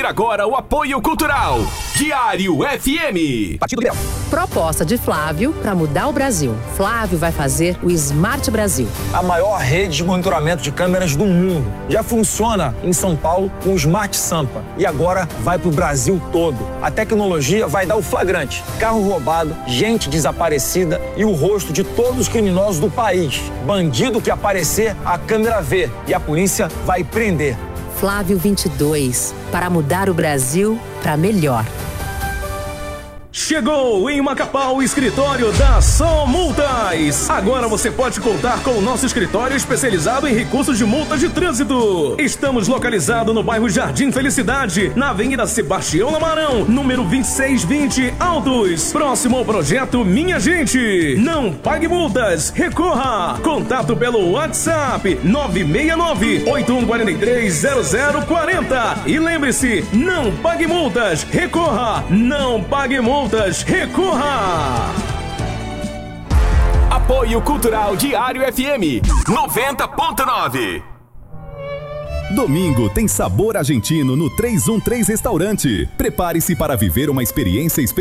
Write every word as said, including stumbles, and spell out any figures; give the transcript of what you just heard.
agora o apoio cultural. Diário F M. Partido Liberal. Proposta de Flávio para mudar o Brasil. Flávio vai fazer o Smart Brasil. A maior rede de monitoramento de câmeras do mundo. Já funciona em São Paulo com o Smart Sampa. E agora vai para o Brasil todo. A tecnologia vai dar o flagrante. Carro roubado, gente desaparecida e o rosto de todos os criminosos do país. Bandido que aparecer, a câmera vê. E a polícia vai prender. Flávio vinte e dois, para mudar o Brasil para melhor. Chegou em Macapá o escritório da Só Multas. Agora você pode contar com o nosso escritório especializado em recursos de multas de trânsito. Estamos localizados no bairro Jardim Felicidade, na Avenida Sebastião Lamarão, número vinte e seis vinte, Altos. Próximo ao projeto Minha Gente. Não pague multas, recorra. Contato pelo WhatsApp nove seis nove, oito um quatro três, zero zero quatro zero. E lembre-se, não pague multas, recorra. Não pague multas. Recorra! Apoio Cultural Diário F M noventa ponto nove. Domingo tem sabor argentino no trezentos e treze Restaurante. Prepare-se para viver uma experiência especial.